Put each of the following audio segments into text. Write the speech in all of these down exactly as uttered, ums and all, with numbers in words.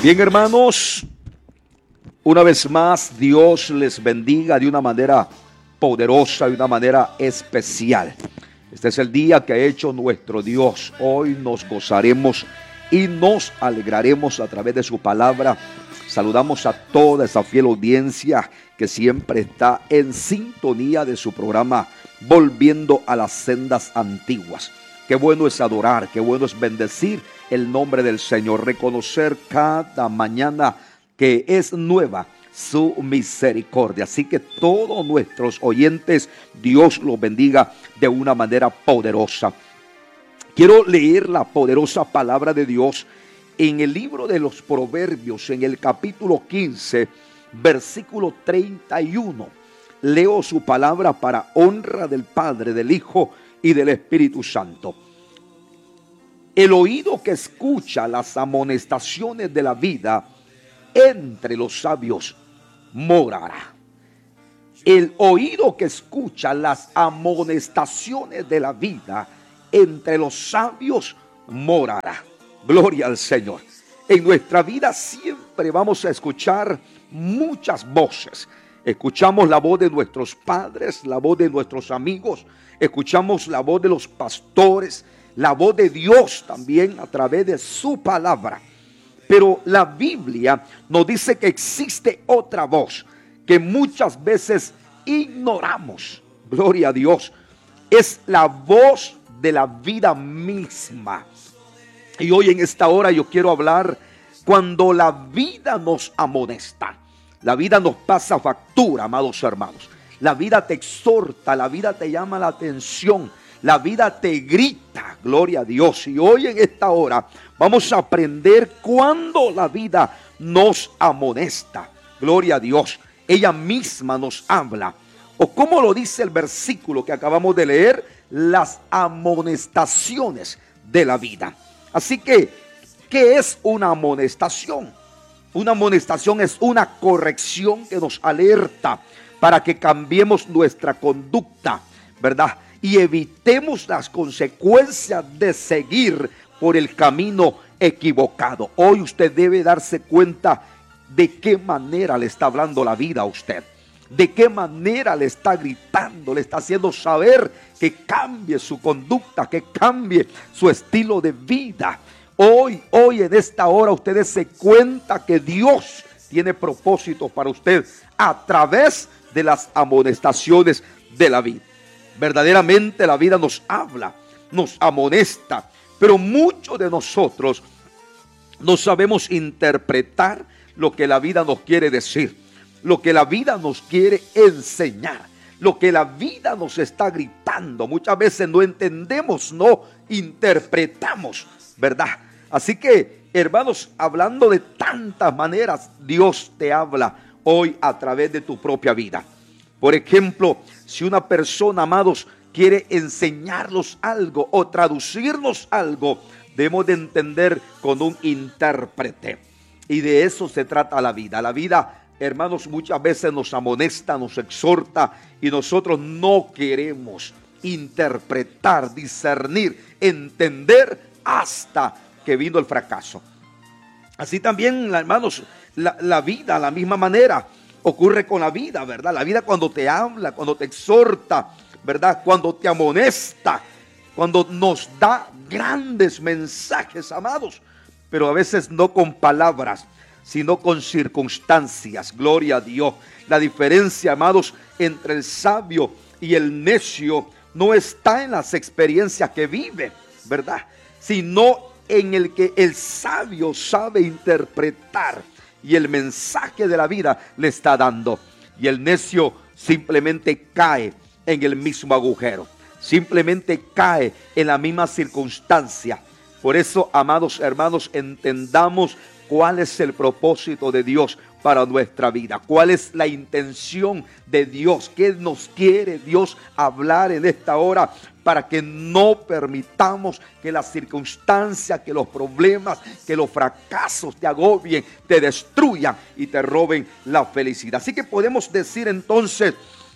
Bien, hermanos, una vez más Dios les bendiga de una manera poderosa, de una manera especial. Este es el día que ha hecho nuestro Dios. Hoy nos gozaremos y nos alegraremos a través de su palabra. Saludamos a toda esa fiel audiencia que siempre está en sintonía de su programa Volviendo a las Sendas Antiguas. Qué bueno es adorar, qué bueno es bendecir el nombre del Señor, reconocer cada mañana que es nueva su misericordia. Así que todos nuestros oyentes, Dios los bendiga de una manera poderosa. Quiero leer la poderosa palabra de Dios en el libro de los Proverbios, en el capítulo quince, versículo treinta y uno. Leo su palabra para honra del Padre, del Hijo y del Espíritu Santo. El oído que escucha las amonestaciones de la vida entre los sabios morará. El oído que escucha las amonestaciones de la vida entre los sabios morará. Gloria al Señor. En nuestra vida siempre vamos a escuchar muchas voces. Escuchamos la voz de nuestros padres, la voz de nuestros amigos, escuchamos la voz de los pastores, la voz de Dios también a través de su palabra. Pero la Biblia nos dice que existe otra voz que muchas veces ignoramos. Gloria a Dios. Es la voz de la vida misma. Y hoy en esta hora yo quiero hablar cuando la vida nos amonesta. La vida nos pasa factura, amados hermanos. La vida te exhorta, la vida te llama la atención, la vida te grita, gloria a Dios. Y hoy en esta hora vamos a aprender cuando la vida nos amonesta, gloria a Dios. Ella misma nos habla. O como lo dice el versículo que acabamos de leer, las amonestaciones de la vida. Así que, ¿qué es una amonestación? Una amonestación es una corrección que nos alerta para que cambiemos nuestra conducta, ¿verdad? Y evitemos las consecuencias de seguir por el camino equivocado. Hoy usted debe darse cuenta de qué manera le está hablando la vida a usted. De qué manera le está gritando, le está haciendo saber que cambie su conducta, que cambie su estilo de vida. Hoy, hoy en esta hora usted se cuenta que Dios tiene propósitos para usted a través de las amonestaciones de la vida. Verdaderamente la vida nos habla, nos amonesta, pero muchos de nosotros no sabemos interpretar lo que la vida nos quiere decir, lo que la vida nos quiere enseñar, lo que la vida nos está gritando. Muchas veces no entendemos, no interpretamos, ¿verdad? Así que, hermanos, hablando de tantas maneras, Dios te habla hoy a través de tu propia vida. Por ejemplo, si una persona, amados, quiere enseñarnos algo o traducirnos algo, debemos de entender con un intérprete. Y de eso se trata la vida. La vida, hermanos, muchas veces nos amonesta, nos exhorta y nosotros no queremos interpretar, discernir, entender hasta que vino el fracaso. Así también, hermanos, la, la vida, la misma manera, ocurre con la vida, ¿verdad? La vida cuando te habla, cuando te exhorta, ¿verdad? Cuando te amonesta, cuando nos da grandes mensajes, amados, pero a veces no con palabras, sino con circunstancias. Gloria a Dios. La diferencia, amados, entre el sabio y el necio no está en las experiencias que vive, ¿verdad? Sino en el que el sabio sabe interpretar y el mensaje de la vida le está dando. Y el necio simplemente cae en el mismo agujero, simplemente cae en la misma circunstancia. Por eso, amados hermanos, entendamos cuál es el propósito de Dios para nuestra vida, cuál es la intención de Dios, qué nos quiere Dios hablar en esta hora, para que no permitamos que las circunstancias, que los problemas, que los fracasos te agobien, te destruyan y te roben la felicidad. Así que podemos decir entonces,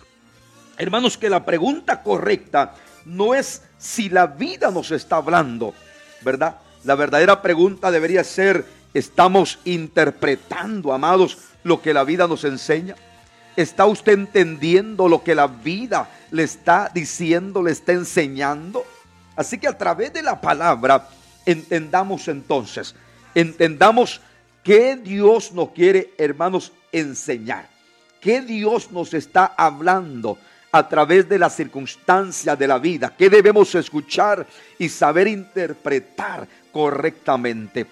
hermanos, que la pregunta correcta no es si la vida nos está hablando, ¿verdad? La verdadera pregunta debería ser, Estamos interpretando, amados, lo que la vida nos enseña. ¿Está usted entendiendo lo que la vida le está diciendo, le está enseñando? Así que a través de la palabra entendamos entonces, entendamos qué Dios nos quiere, hermanos, enseñar. ¿Qué Dios nos está hablando a través de las circunstancias de la vida? ¿Qué debemos escuchar y saber interpretar correctamente?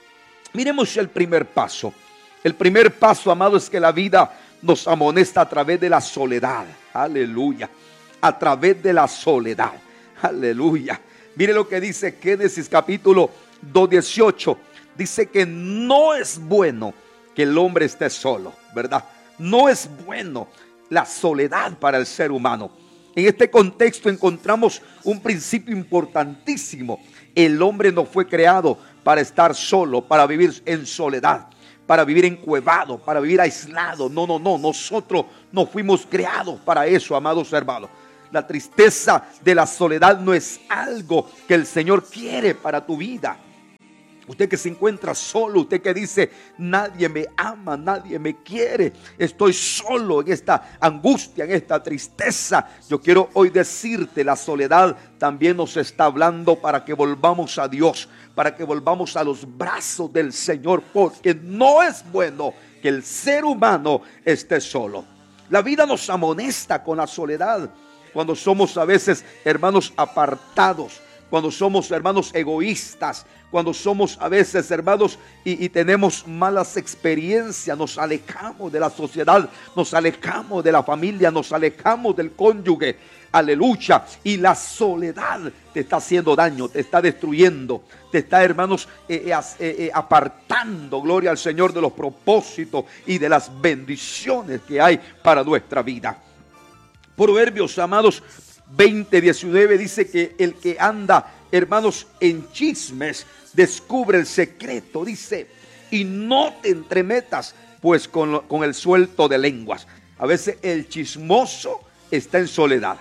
Miremos el primer paso. El primer paso, amado, es que la vida nos amonesta a través de la soledad. Aleluya. A través de la soledad. Aleluya. Mire lo que dice Génesis capítulo dos, dieciocho. Dice que no es bueno que el hombre esté solo, ¿verdad? No es bueno la soledad para el ser humano. En este contexto encontramos un principio importantísimo. El hombre no fue creado para estar solo, para vivir en soledad, para vivir encuevado, para vivir aislado. No, no, no. Nosotros no fuimos creados para eso, amados hermanos. La tristeza de la soledad no es algo que el Señor quiere para tu vida. Usted que se encuentra solo, usted que dice, nadie me ama, nadie me quiere, estoy solo en esta angustia, en esta tristeza. Yo quiero hoy decirte, la soledad también nos está hablando para que volvamos a Dios, para que volvamos a los brazos del Señor, porque no es bueno que el ser humano esté solo. La vida nos amonesta con la soledad cuando somos a veces, hermanos, apartados, cuando somos, hermanos, egoístas, cuando somos a veces, hermanos, y, y tenemos malas experiencias, nos alejamos de la sociedad, nos alejamos de la familia, nos alejamos del cónyuge. Aleluya. Y la soledad te está haciendo daño, te está destruyendo, te está, hermanos, eh, eh, eh, apartando, gloria al Señor, de los propósitos y de las bendiciones que hay para nuestra vida. Proverbios, amados, veinte, diecinueve dice que el que anda, hermanos, en chismes descubre el secreto. Dice, y no te entremetas pues con, lo, con el suelto de lenguas. A veces el chismoso está en soledad.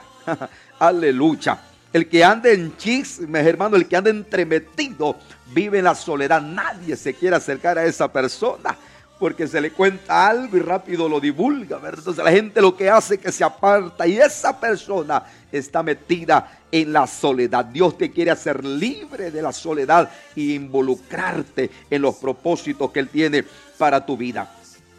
Aleluya. El que anda en chismes, hermano, el que anda entremetido, vive en la soledad. Nadie se quiere acercar a esa persona, porque se le cuenta algo y rápido lo divulga, ¿verdad? Entonces la gente lo que hace es que se aparta y esa persona está metida en la soledad. Dios te quiere hacer libre de la soledad y involucrarte en los propósitos que Él tiene para tu vida.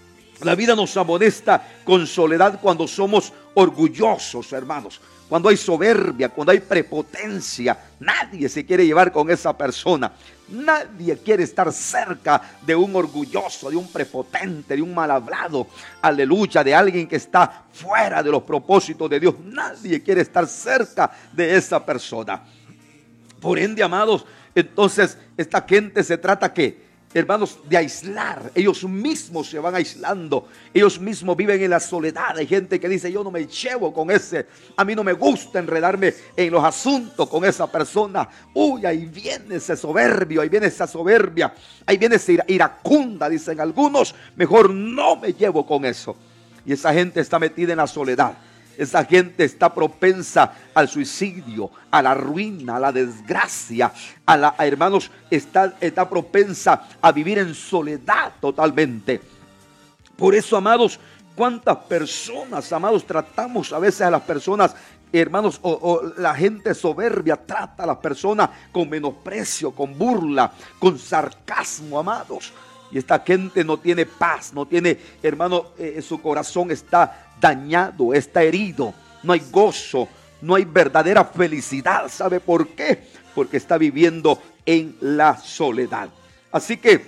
La vida nos amonesta con soledad cuando somos orgullosos, hermanos. Cuando hay soberbia, cuando hay prepotencia, nadie se quiere llevar con esa persona. Nadie quiere estar cerca de un orgulloso, de un prepotente, de un mal hablado. Aleluya, de alguien que está fuera de los propósitos de Dios. Nadie quiere estar cerca de esa persona. Por ende, amados, entonces esta gente se trata que, hermanos, de aislar. Ellos mismos se van aislando. Ellos mismos viven en la soledad. Hay gente que dice, yo no me llevo con ese. A mí no me gusta enredarme en los asuntos con esa persona. Uy, ahí viene ese soberbio, ahí viene esa soberbia, ahí viene esa ira, iracunda, dicen algunos. Mejor no me llevo con eso. Y esa gente está metida en la soledad. Esa gente está propensa al suicidio, a la ruina, a la desgracia, a la, a, hermanos, está, está propensa a vivir en soledad totalmente. Por eso, amados, cuántas personas, amados, tratamos a veces a las personas, hermanos, o, o la gente soberbia trata a las personas con menosprecio, con burla, con sarcasmo, amados. Y esta gente no tiene paz, no tiene, hermano, eh, su corazón está dañado, está herido. No hay gozo, no hay verdadera felicidad. ¿Sabe por qué? Porque está viviendo en la soledad. Así que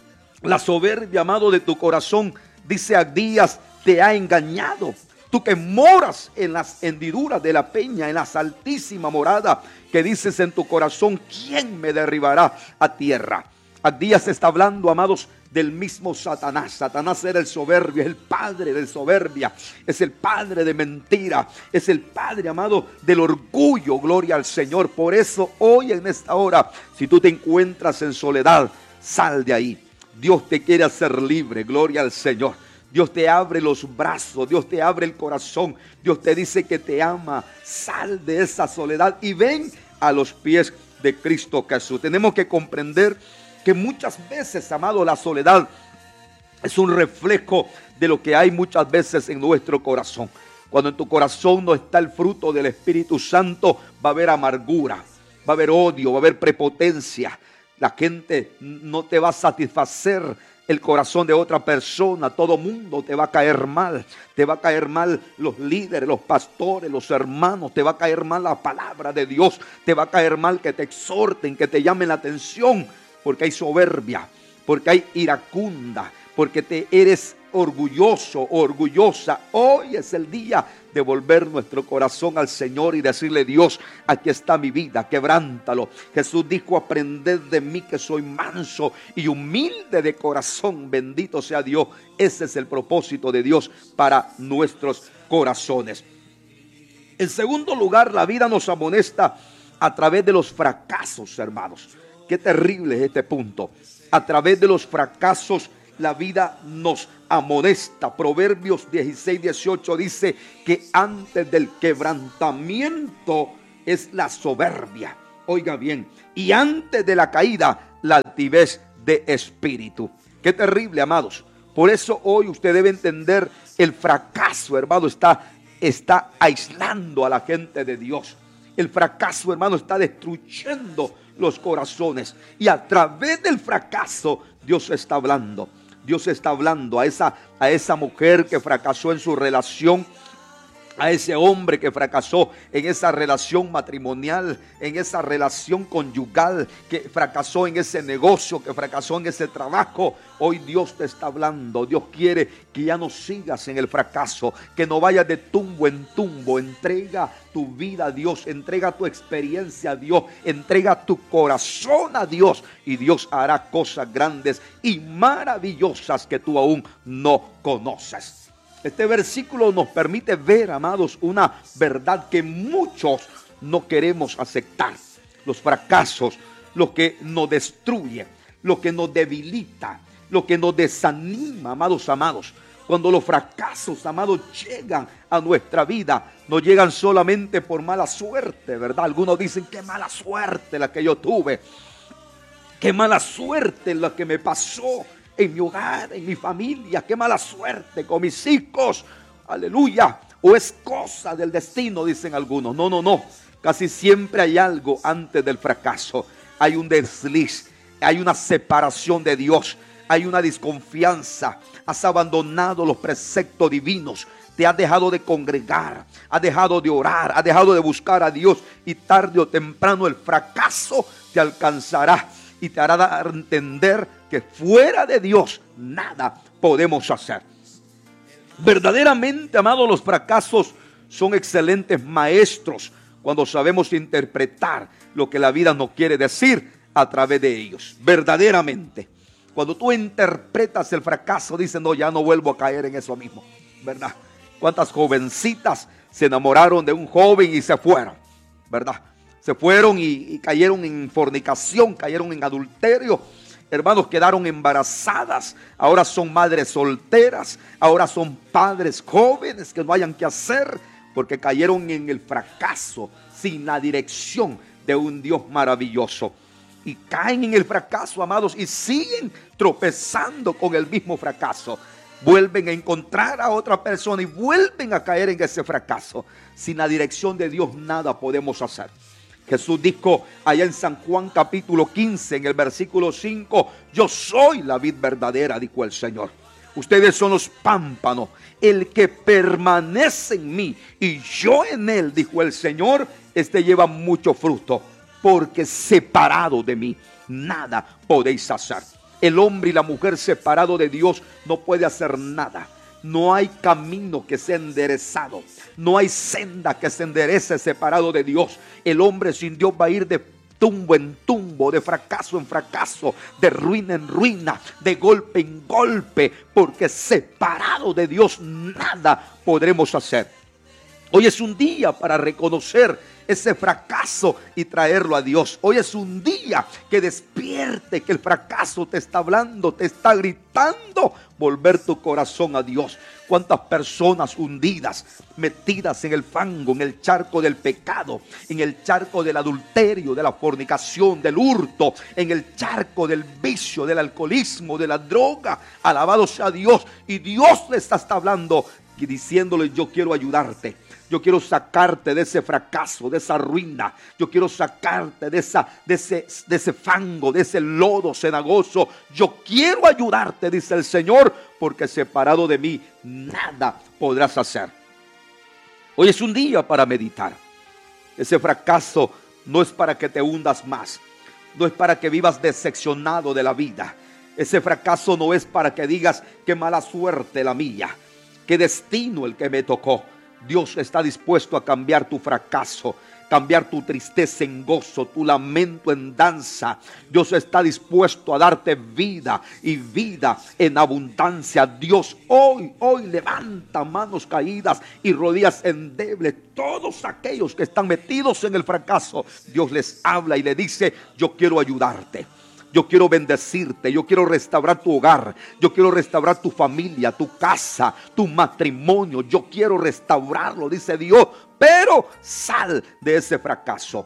la soberbia, amado, de tu corazón, dice Abdías, te ha engañado. Tú que moras en las hendiduras de la peña, en las altísimas moradas, que dices en tu corazón, ¿quién me derribará a tierra? Abdías está hablando, amados, del mismo Satanás. Satanás era el soberbio, es el padre de soberbia, es el padre de mentira, es el padre, amado, del orgullo. Gloria al Señor. Por eso hoy en esta hora, si tú te encuentras en soledad, sal de ahí. Dios te quiere hacer libre. Gloria al Señor. Dios te abre los brazos, Dios te abre el corazón, Dios te dice que te ama. Sal de esa soledad y ven a los pies de Cristo Jesús. Tenemos que comprender que muchas veces, amado, la soledad es un reflejo de lo que hay muchas veces en nuestro corazón. Cuando en tu corazón no está el fruto del Espíritu Santo, va a haber amargura, va a haber odio, va a haber prepotencia. La gente no te va a satisfacer el corazón de otra persona. Todo mundo te va a caer mal. Te va a caer mal los líderes, los pastores, los hermanos. Te va a caer mal la palabra de Dios. Te va a caer mal que te exhorten, que te llamen la atención. Porque hay soberbia, porque hay iracunda, porque te eres orgulloso o orgullosa. Hoy es el día de volver nuestro corazón al Señor y decirle: Dios, aquí está mi vida, quebrántalo. Jesús dijo: aprended de mí que soy manso y humilde de corazón. Bendito sea Dios. Ese es el propósito de Dios para nuestros corazones. En segundo lugar, la vida nos amonesta a través de los fracasos, hermanos. Qué terrible es este punto. A través de los fracasos la vida nos amonesta. Proverbios dieciséis, dieciocho dice que antes del quebrantamiento es la soberbia. Oiga bien, y antes de la caída, la altivez de espíritu. Qué terrible, amados. Por eso hoy usted debe entender: el fracaso, hermano, está, está aislando a la gente de Dios. El fracaso, hermano, está destruyendo los corazones. Y a través del fracaso, Dios está hablando. Dios está hablando a esa, a esa mujer que fracasó en su relación, a ese hombre que fracasó en esa relación matrimonial, en esa relación conyugal, que fracasó en ese negocio, que fracasó en ese trabajo. Hoy Dios te está hablando. Dios quiere que ya no sigas en el fracaso, que no vayas de tumbo en tumbo. Entrega tu vida a Dios, entrega tu experiencia a Dios, entrega tu corazón a Dios, y Dios hará cosas grandes y maravillosas que tú aún no conoces. Este versículo nos permite ver, amados, una verdad que muchos no queremos aceptar. Los fracasos, lo que nos destruye, lo que nos debilita, lo que nos desanima, amados, amados. Cuando los fracasos, amados, llegan a nuestra vida, no llegan solamente por mala suerte, ¿verdad? Algunos dicen: qué mala suerte la que yo tuve, qué mala suerte la que me pasó en mi hogar, en mi familia, qué mala suerte con mis hijos, aleluya, o es cosa del destino, dicen algunos. No, no, no, casi siempre hay algo antes del fracaso. Hay un desliz, hay una separación de Dios, hay una desconfianza. Has abandonado los preceptos divinos, te has dejado de congregar, has dejado de orar, has dejado de buscar a Dios, y tarde o temprano el fracaso te alcanzará y te hará dar a entender que fuera de Dios nada podemos hacer. Verdaderamente, amados, los fracasos son excelentes maestros cuando sabemos interpretar lo que la vida nos quiere decir a través de ellos. Verdaderamente, cuando tú interpretas el fracaso, dices: no, ya no vuelvo a caer en eso mismo, ¿verdad? ¿Cuántas jovencitas se enamoraron de un joven y se fueron, verdad? Se fueron y, y cayeron en fornicación, cayeron en adulterio. Hermanos, quedaron embarazadas, ahora son madres solteras, ahora son padres jóvenes que no hayan qué hacer, porque cayeron en el fracaso sin la dirección de un Dios maravilloso. Y caen en el fracaso, amados, y siguen tropezando con el mismo fracaso. Vuelven a encontrar a otra persona y vuelven a caer en ese fracaso. Sin la dirección de Dios nada podemos hacer. Jesús dijo allá en San Juan capítulo quince, en el versículo cinco: yo soy la vid verdadera, dijo el Señor. Ustedes son los pámpanos. El que permanece en mí y yo en él, dijo el Señor, este lleva mucho fruto, porque separado de mí nada podéis hacer. El hombre y la mujer separado de Dios no puede hacer nada. No hay camino que sea enderezado. No hay senda que se enderece separado de Dios. El hombre sin Dios va a ir de tumbo en tumbo, de fracaso en fracaso, de ruina en ruina, de golpe en golpe, porque separado de Dios nada podremos hacer. Hoy es un día para reconocer ese fracaso y traerlo a Dios. Hoy es un día que despierte, que el fracaso te está hablando, te está gritando volver tu corazón a Dios. Cuántas personas hundidas, metidas en el fango, en el charco del pecado, en el charco del adulterio, de la fornicación, del hurto, en el charco del vicio, del alcoholismo, de la droga. Alabado sea Dios. Y Dios le está, está hablando y diciéndole: yo quiero ayudarte. Yo quiero sacarte de ese fracaso, de esa ruina. Yo quiero sacarte de, esa, de, ese, de ese fango, de ese lodo cenagoso. Yo quiero ayudarte, dice el Señor, porque separado de mí nada podrás hacer. Hoy es un día para meditar. Ese fracaso no es para que te hundas más. No es para que vivas decepcionado de la vida. Ese fracaso no es para que digas: qué mala suerte la mía, qué destino el que me tocó. Dios está dispuesto a cambiar tu fracaso, cambiar tu tristeza en gozo, tu lamento en danza. Dios está dispuesto a darte vida y vida en abundancia. Dios hoy, hoy levanta manos caídas y rodillas endebles. Todos aquellos que están metidos en el fracaso, Dios les habla y le dice: yo quiero ayudarte. Yo quiero bendecirte, yo quiero restaurar tu hogar, yo quiero restaurar tu familia, tu casa, tu matrimonio. Yo quiero restaurarlo, dice Dios, pero sal de ese fracaso.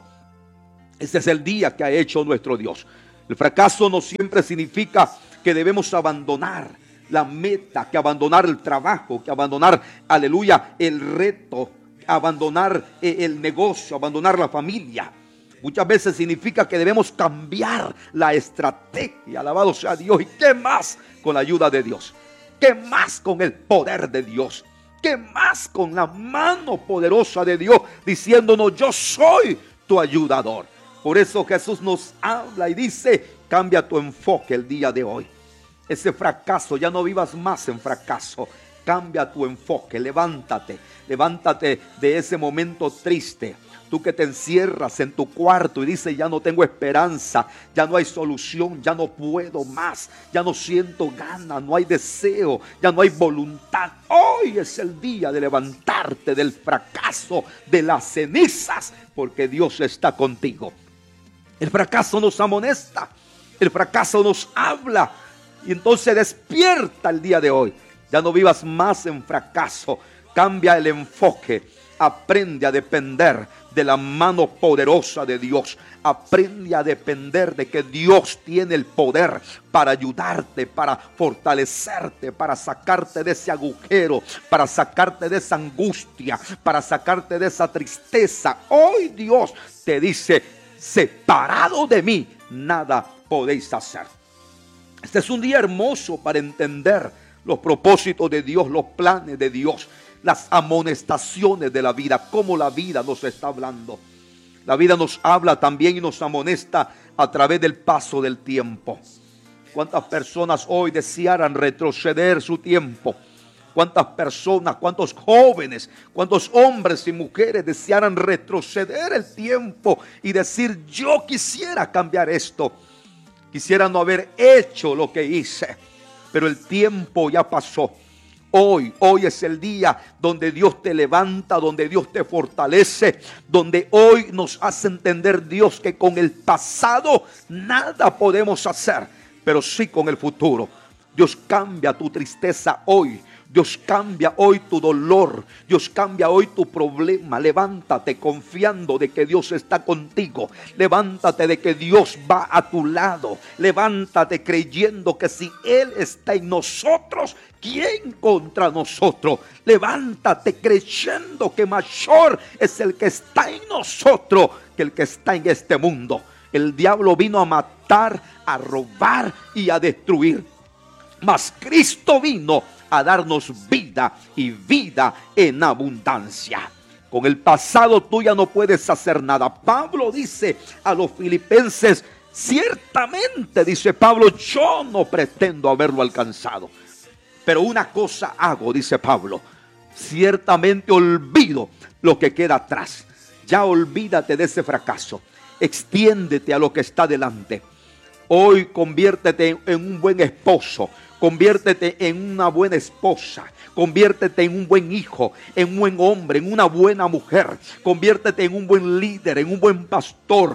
Este es el día que ha hecho nuestro Dios. El fracaso no siempre significa que debemos abandonar la meta, que abandonar el trabajo, que abandonar, aleluya, el reto, abandonar el negocio, abandonar la familia. Muchas veces significa que debemos cambiar la estrategia. Alabado sea Dios. ¿Y qué más con la ayuda de Dios? ¿Qué más con el poder de Dios? ¿Qué más con la mano poderosa de Dios diciéndonos: yo soy tu ayudador? Por eso Jesús nos habla y dice: cambia tu enfoque el día de hoy. Ese fracaso, ya no vivas más en fracaso. Cambia tu enfoque, levántate, levántate de ese momento triste. Tú que te encierras en tu cuarto y dices: ya no tengo esperanza, ya no hay solución, ya no puedo más, ya no siento ganas, no hay deseo, ya no hay voluntad. Hoy es el día de levantarte del fracaso, de las cenizas, porque Dios está contigo. El fracaso nos amonesta, el fracaso nos habla, y entonces despierta el día de hoy. Ya no vivas más en fracaso, cambia el enfoque, aprende a depender de la mano poderosa de Dios. Aprende a depender de que Dios tiene el poder para ayudarte, para fortalecerte, para sacarte de ese agujero, para sacarte de esa angustia, para sacarte de esa tristeza. Hoy Dios te dice: separado de mí, nada podéis hacer. Este es un día hermoso para entender los propósitos de Dios, los planes de Dios, las amonestaciones de la vida, cómo la vida nos está hablando. La vida nos habla también y nos amonesta a través del paso del tiempo. ¿Cuántas personas hoy desearan retroceder su tiempo? ¿Cuántas personas, cuántos jóvenes, cuántos hombres y mujeres desearan retroceder el tiempo y decir: yo quisiera cambiar esto, quisiera no haber hecho lo que hice, pero el tiempo ya pasó? Hoy, hoy es el día donde Dios te levanta, donde Dios te fortalece, donde hoy nos hace entender Dios que con el pasado nada podemos hacer, pero sí con el futuro. Dios cambia tu tristeza hoy. Dios cambia hoy tu dolor. Dios cambia hoy tu problema. Levántate confiando de que Dios está contigo. Levántate de que Dios va a tu lado. Levántate creyendo que si Él está en nosotros, ¿quién contra nosotros? Levántate creyendo que mayor es el que está en nosotros que el que está en este mundo. El diablo vino a matar, a robar y a destruir. Mas Cristo vino a darnos vida y vida en abundancia. Con el pasado tú ya no puedes hacer nada. Pablo dice a los filipenses: ciertamente, dice Pablo, yo no pretendo haberlo alcanzado, pero una cosa hago, dice Pablo: ciertamente olvido lo que queda atrás. Ya olvídate de ese fracaso. Extiéndete a lo que está delante. Hoy conviértete en un buen esposo. Conviértete en una buena esposa. Conviértete en un buen hijo, en un buen hombre, en una buena mujer. Conviértete en un buen líder, en un buen pastor.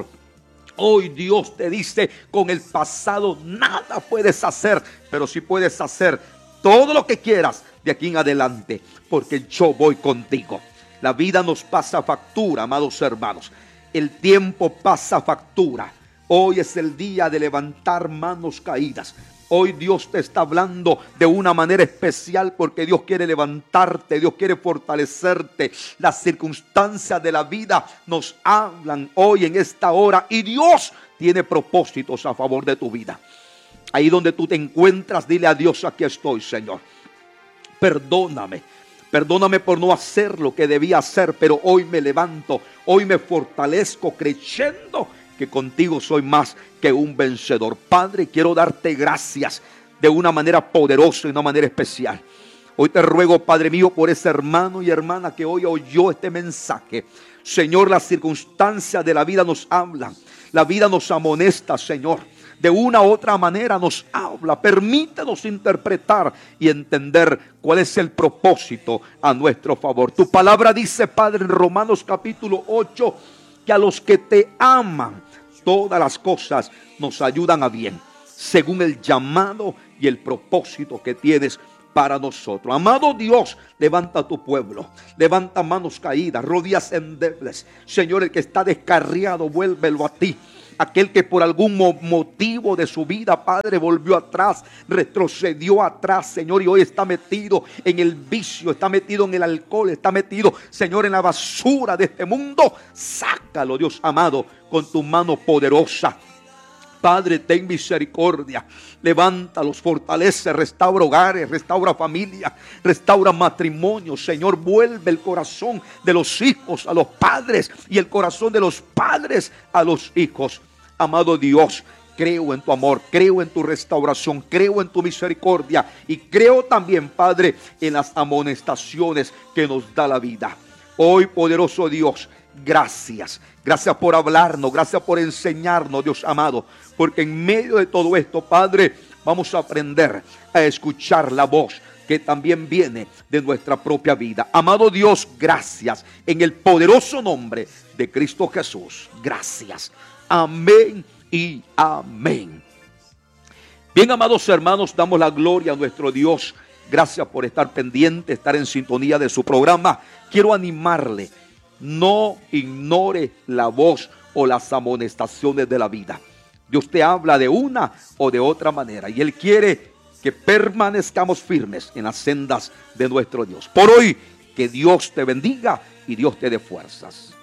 Hoy Dios te dice: con el pasado nada puedes hacer, pero sí puedes hacer todo lo que quieras de aquí en adelante, porque yo voy contigo. La vida nos pasa factura, amados hermanos. El tiempo pasa factura. Hoy es el día de levantar manos caídas. Hoy Dios te está hablando de una manera especial porque Dios quiere levantarte, Dios quiere fortalecerte. Las circunstancias de la vida nos hablan hoy en esta hora y Dios tiene propósitos a favor de tu vida. Ahí donde tú te encuentras, dile a Dios: aquí estoy, Señor. Perdóname. Perdóname por no hacer lo que debía hacer, pero hoy me levanto, hoy me fortalezco creyendo que contigo soy más que un vencedor. Padre, quiero darte gracias de una manera poderosa y de una manera especial. Hoy te ruego, Padre mío, por ese hermano y hermana que hoy oyó este mensaje. Señor, las circunstancias de la vida nos hablan, la vida nos amonesta, Señor. De una u otra manera nos habla. Permítenos interpretar y entender cuál es el propósito a nuestro favor. Tu palabra dice, Padre, en Romanos capítulo ocho, que a los que te aman, todas las cosas nos ayudan a bien, según el llamado y el propósito que tienes para nosotros. Amado Dios, levanta a tu pueblo, levanta manos caídas, rodillas endebles. Señor, el que está descarriado, vuélvelo a ti. Aquel que por algún motivo de su vida, Padre, volvió atrás, retrocedió atrás, Señor, y hoy está metido en el vicio, está metido en el alcohol, está metido, Señor, en la basura de este mundo. Sácalo, Dios amado, con tu mano poderosa. Padre, ten misericordia, levántalos, fortalece, restaura hogares, restaura familia, restaura matrimonios. Señor, vuelve el corazón de los hijos a los padres y el corazón de los padres a los hijos. Amado Dios, creo en tu amor, creo en tu restauración, creo en tu misericordia y creo también, Padre, en las amonestaciones que nos da la vida. Hoy, poderoso Dios, gracias. Gracias por hablarnos, gracias por enseñarnos, Dios amado. Porque en medio de todo esto, Padre, vamos a aprender a escuchar la voz que también viene de nuestra propia vida. Amado Dios, gracias. En el poderoso nombre de Cristo Jesús. Gracias. Amén y amén. Bien, amados hermanos, damos la gloria a nuestro Dios. Gracias por estar pendiente, estar en sintonía de su programa. Quiero animarle. No ignore la voz o las amonestaciones de la vida. Dios te habla de una o de otra manera y Él quiere que permanezcamos firmes en las sendas de nuestro Dios. Por hoy, que Dios te bendiga y Dios te dé fuerzas.